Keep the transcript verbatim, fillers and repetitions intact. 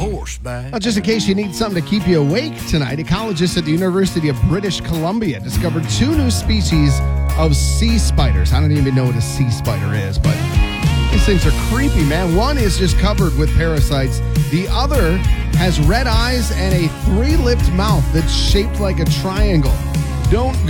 horseback. Well, just in case you need something to keep you awake tonight, ecologists at the University of British Columbia discovered two new species of sea spiders. I don't even know what a sea spider is, but these things are creepy, man. One is just covered with parasites. The other has red eyes and a three-lipped mouth that's shaped like a triangle. Don't